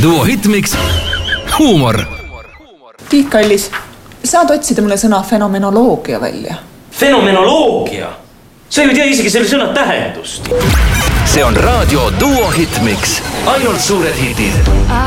Duo Hitmix huumor. Tiit Kallis, saad otsida mulle sõna fenomenoloogia välja? Fenomenoloogia? Sa ei tea isegi selle sõna tähendust. See on raadio Duo Hitmix. Ainult suured hitid.